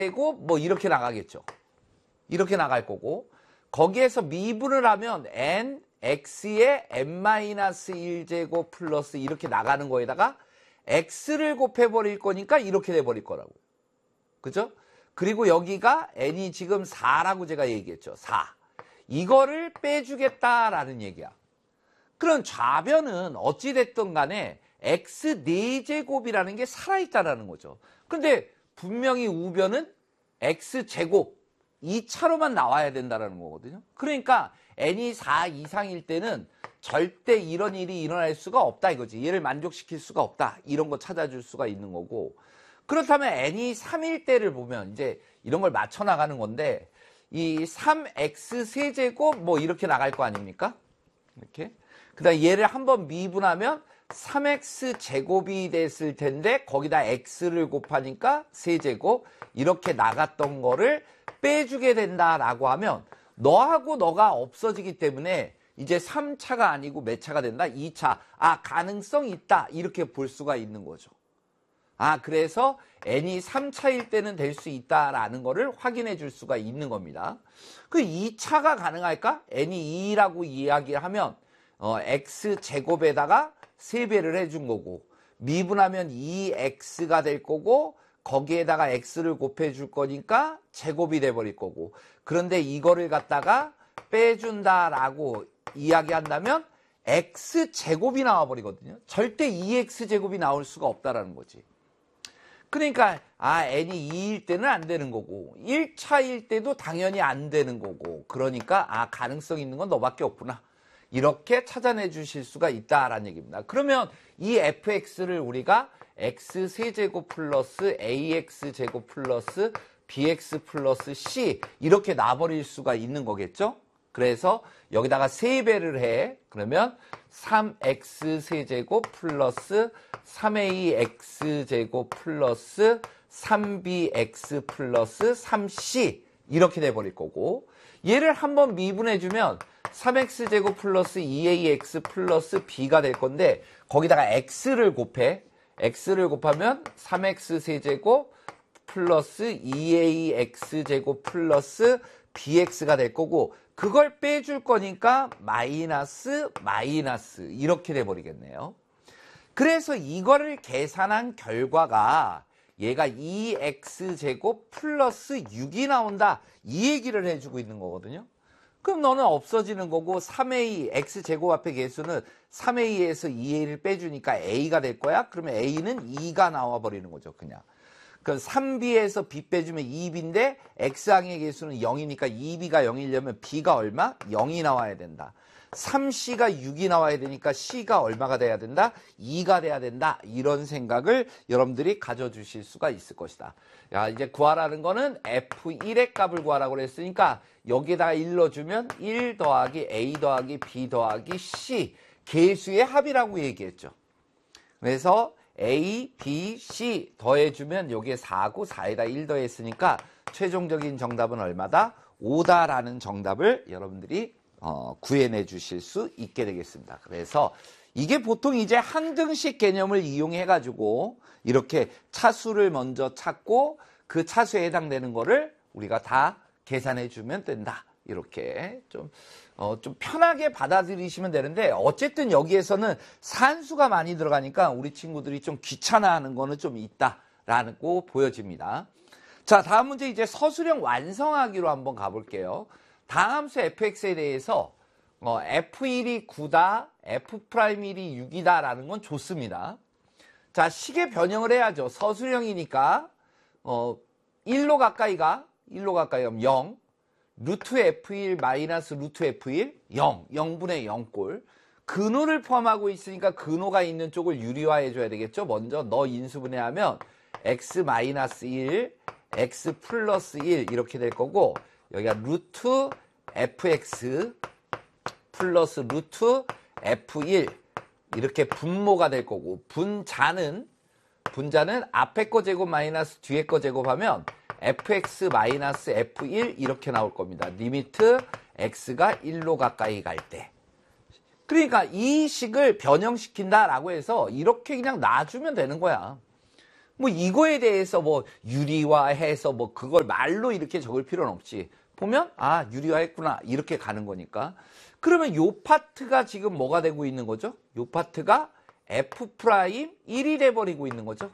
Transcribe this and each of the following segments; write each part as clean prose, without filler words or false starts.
되고 뭐 이렇게 나가겠죠. 이렇게 나갈 거고 거기에서 미분을 하면 n x의 n-1제곱 플러스 이렇게 나가는 거에다가 x를 곱해버릴 거니까 이렇게 돼버릴 거라고. 그죠? 그리고 여기가 n이 지금 4라고 제가 얘기했죠. 4. 이거를 빼주겠다라는 얘기야. 그럼 좌변은 어찌됐든 간에 x 4제곱이라는 게 살아있다라는 거죠. 근데 분명히 우변은 x제곱 2차로만 나와야 된다는 거거든요. 그러니까 n이 4 이상일 때는 절대 이런 일이 일어날 수가 없다 이거지. 얘를 만족시킬 수가 없다. 이런 거 찾아줄 수가 있는 거고. 그렇다면 n이 3일 때를 보면 이제 이런 걸 맞춰 나가는 건데 이 3x 세제곱 뭐 이렇게 나갈 거 아닙니까? 이렇게. 그다음 얘를 한번 미분하면 3x 제곱이 됐을 텐데 거기다 x를 곱하니까 세제곱 이렇게 나갔던 거를 빼주게 된다라고 하면 너하고 너가 없어지기 때문에 이제 3차가 아니고 몇 차가 된다? 2차. 아, 가능성 있다. 이렇게 볼 수가 있는 거죠. 아, 그래서 n이 3차일 때는 될 수 있다라는 거를 확인해 줄 수가 있는 겁니다. 그 2차가 가능할까? n이 2라고 이야기하면 x제곱에다가 3배를 해준 거고 미분하면 2x가 될 거고 거기에다가 x를 곱해줄 거니까 제곱이 돼버릴 거고 그런데 이거를 갖다가 빼준다라고 이야기한다면 x제곱이 나와버리거든요. 절대 2x제곱이 나올 수가 없다라는 거지. 그러니까 n이 2일 때는 안 되는 거고 1차일 때도 당연히 안 되는 거고 그러니까 가능성 있는 건 너밖에 없구나. 이렇게 찾아내 주실 수가 있다라는 얘기입니다. 그러면 이 fx를 우리가 x 세제곱 플러스 ax 제곱 플러스 bx 플러스 c 이렇게 놔버릴 수가 있는 거겠죠? 그래서 여기다가 3배를 해. 그러면 3x 세제곱 플러스 3ax 제곱 플러스 3bx 플러스 3c 이렇게 돼버릴 거고 얘를 한번 미분해주면 3x제곱 플러스 2ax 플러스 b가 될 건데 거기다가 x를 곱해. x를 곱하면 3x 세제곱 플러스 2ax 제곱 플러스 bx가 될 거고 그걸 빼줄 거니까 마이너스 이렇게 돼버리겠네요. 그래서 이거를 계산한 결과가 얘가 2x제곱 플러스 6이 나온다 이 얘기를 해주고 있는 거거든요. 그럼 너는 없어지는 거고 3a x제곱 앞에 개수는 3a에서 2a를 빼주니까 a가 될 거야. 그러면 a는 2가 나와버리는 거죠. 그냥. 그럼 3b에서 b 빼주면 2b인데 x항의 개수는 0이니까 2b가 0이려면 b가 얼마? 0이 나와야 된다. 3c가 6이 나와야 되니까 c가 얼마가 돼야 된다? 2가 돼야 된다. 이런 생각을 여러분들이 가져주실 수가 있을 것이다. 야, 이제 구하라는 거는 f1의 값을 구하라고 그랬으니까 여기다가 1 넣어주면 1 더하기 a 더하기 b 더하기 c 개수의 합이라고 얘기했죠. 그래서 a, b, c 더해주면 여기에 4고 4에다 1 더했으니까 최종적인 정답은 얼마다? 5다라는 정답을 여러분들이 구해내 주실 수 있게 되겠습니다. 그래서 이게 보통 이제 항등식 개념을 이용해 가지고 이렇게 차수를 먼저 찾고 그 차수에 해당되는 거를 우리가 다 계산해 주면 된다. 이렇게 좀 편하게 받아들이시면 되는데 어쨌든 여기에서는 산수가 많이 들어가니까 우리 친구들이 좀 귀찮아하는 거는 좀 있다라고 보여집니다. 자, 다음 문제 이제 서술형 완성하기로 한번 가볼게요. 다함수 fx에 대해서 f1이 9다, f'1이 6이다 라는 건 좋습니다. 자, 식의 변형을 해야죠. 서술형이니까 1로 가까이 가면 0, 루트 f1 마이너스 루트 f1 0, 0분의 0꼴. 근호를 포함하고 있으니까 근호가 있는 쪽을 유리화해 줘야 되겠죠. 먼저 너 인수분해하면 x 마이너스 1, x 플러스 1 이렇게 될 거고 여기가 루트 fx 플러스 루트 f1 이렇게 분모가 될 거고 분자는 앞에 거 제곱 마이너스 뒤에 거 제곱하면 fx 마이너스 f1 이렇게 나올 겁니다. 리미트 x가 1로 가까이 갈 때. 그러니까 이 식을 변형시킨다라고 해서 이렇게 그냥 놔주면 되는 거야. 뭐 이거에 대해서 뭐 유리화해서 뭐 그걸 말로 이렇게 적을 필요는 없지. 보면 아 유리화했구나 이렇게 가는 거니까. 그러면 요 파트가 지금 뭐가 되고 있는 거죠? 요 파트가 F'1이 돼버리고 있는 거죠.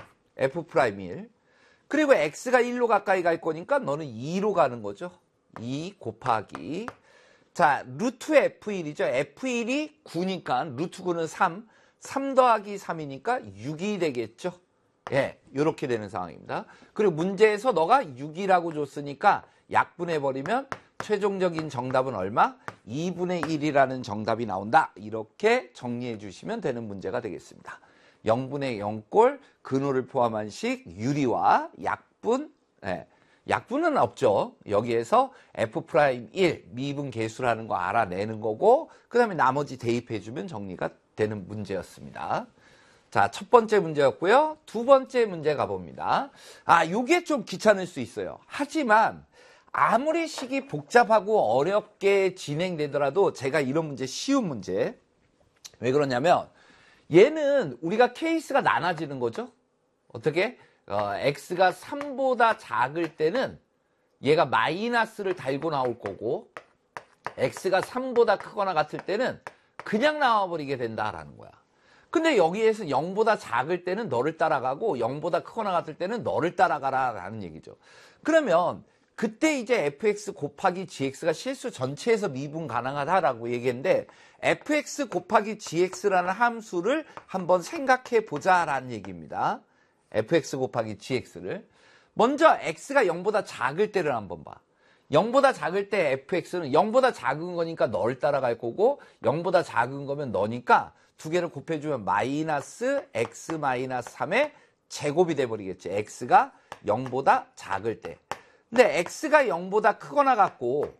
F'1. 그리고 X가 1로 가까이 갈 거니까 너는 2로 가는 거죠. 2 곱하기. 자, 루트 F1이죠. F1이 9니까 루트 9는 3. 3 더하기 3이니까 6이 되겠죠. 예, 이렇게 되는 상황입니다. 그리고 문제에서 너가 6이라고 줬으니까 약분해버리면 최종적인 정답은 얼마? 2분의 1이라는 정답이 나온다. 이렇게 정리해 주시면 되는 문제가 되겠습니다. 0분의 0꼴, 근호를 포함한 식, 유리화, 약분, 예, 약분은 없죠. 여기에서 F'1 미분 계수라는 거 알아내는 거고 그 다음에 나머지 대입해 주면 정리가 되는 문제였습니다. 자, 첫 번째 문제였고요. 두 번째 문제 가봅니다. 아, 요게 좀 귀찮을 수 있어요. 하지만 아무리 식이 복잡하고 어렵게 진행되더라도 제가 이런 문제 쉬운 문제. 왜 그러냐면 얘는 우리가 케이스가 나눠지는 거죠. 어떻게? x가 3보다 작을 때는 얘가 마이너스를 달고 나올 거고 x가 3보다 크거나 같을 때는 그냥 나와버리게 된다라는 거야. 근데 여기에서 0보다 작을 때는 너를 따라가고 0보다 크거나 같을 때는 너를 따라가라 라는 얘기죠. 그러면 그때 이제 fx 곱하기 gx가 실수 전체에서 미분 가능하다라고 얘기했는데 fx 곱하기 gx라는 함수를 한번 생각해 보자라는 얘기입니다. fx 곱하기 gx를. 먼저 x가 0보다 작을 때를 한번 봐. 0보다 작을 때 fx는 0보다 작은 거니까 너를 따라갈 거고 0보다 작은 거면 너니까 두 개를 곱해주면 마이너스 x 마이너스 3의 제곱이 돼버리겠지. x가 0보다 작을 때. 근데 x가 0보다 크거나 같고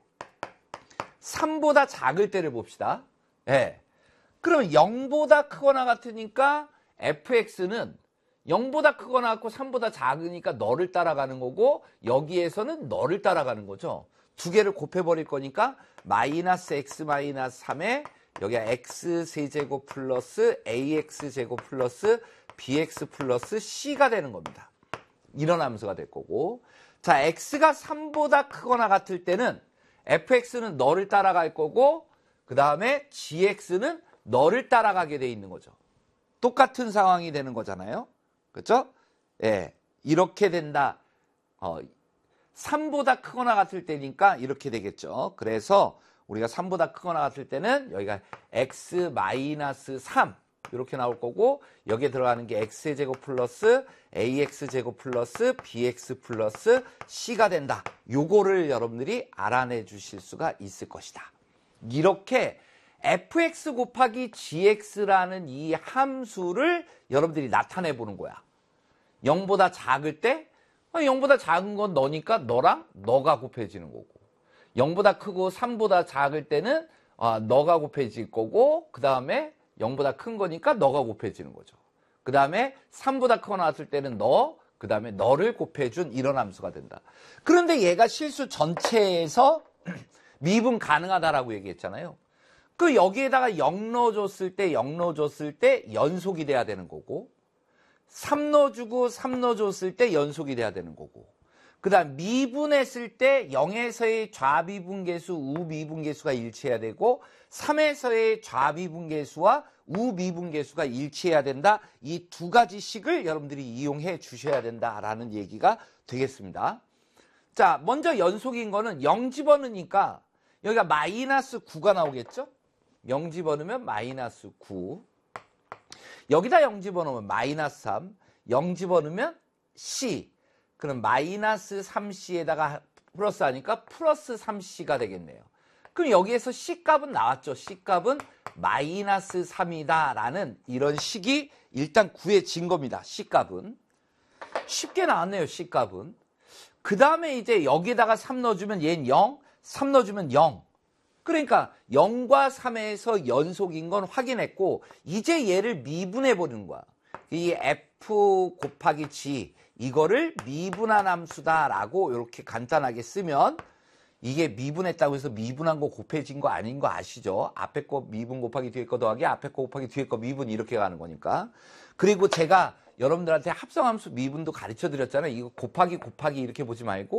3보다 작을 때를 봅시다. 예. 그러면 0보다 크거나 같으니까 fx는 0보다 크거나 같고 3보다 작으니까 너를 따라가는 거고 여기에서는 너를 따라가는 거죠. 두 개를 곱해버릴 거니까 마이너스 x 마이너스 3에 여기가 x 세제곱 플러스 ax 제곱 플러스 bx 플러스 c가 되는 겁니다. 이런 함수가 될 거고 자 x가 3보다 크거나 같을 때는 fx는 너를 따라갈 거고 그 다음에 gx는 너를 따라가게 돼 있는 거죠. 똑같은 상황이 되는 거잖아요. 그렇죠? 예, 이렇게 된다. 3보다 크거나 같을 때니까 이렇게 되겠죠. 그래서 우리가 3보다 크거나 같을 때는 여기가 x-3 이렇게 나올 거고 여기에 들어가는 게 x제곱 플러스 ax제곱 플러스 bx 플러스 c가 된다. 요거를 여러분들이 알아내 주실 수가 있을 것이다. 이렇게 fx 곱하기 gx라는 이 함수를 여러분들이 나타내 보는 거야. 0보다 작을 때 0보다 작은 건 너니까 너랑 너가 곱해지는 거고 0보다 크고 3보다 작을 때는 너가 곱해질 거고 그 다음에 0보다 큰 거니까 너가 곱해지는 거죠. 그 다음에 3보다 크거나 같을 때는 너, 그 다음에 너를 곱해준 이런 함수가 된다. 그런데 얘가 실수 전체에서 미분 가능하다라고 얘기했잖아요. 그 여기에다가 0 넣어줬을 때 0 넣어줬을 때 연속이 돼야 되는 거고 3 넣어주고 3 넣어줬을 때 연속이 돼야 되는 거고 그 다음 미분했을 때 0에서의 좌미분계수, 우미분계수가 일치해야 되고 3에서의 좌미분계수와 우미분계수가 일치해야 된다. 이 두 가지 식을 여러분들이 이용해 주셔야 된다라는 얘기가 되겠습니다. 자, 먼저 연속인 거는 0 집어넣으니까 여기가 마이너스 9가 나오겠죠? 0 집어넣으면 마이너스 9. 여기다 0 집어넣으면 마이너스 3. 0 집어넣으면 C. 그럼 마이너스 3C에다가 플러스 하니까 플러스 3C가 되겠네요. 그럼 여기에서 C값은 나왔죠. C값은 마이너스 3이다 라는 이런 식이 일단 구해진 겁니다. C값은. 쉽게 나왔네요. C값은. 그 다음에 이제 여기에다가 3 넣어주면 얘는 0, 3 넣어주면 0. 그러니까 0과 3에서 연속인 건 확인했고 이제 얘를 미분해버리는 거야. 이 F 곱하기 G 이거를 미분한 함수다라고 이렇게 간단하게 쓰면 이게 미분했다고 해서 미분한 거 곱해진 거 아닌 거 아시죠? 앞에 거 미분 곱하기 뒤에 거 더하기 앞에 거 곱하기 뒤에 거 미분 이렇게 가는 거니까. 그리고 제가 여러분들한테 합성함수 미분도 가르쳐 드렸잖아요. 이거 곱하기 곱하기 이렇게 보지 말고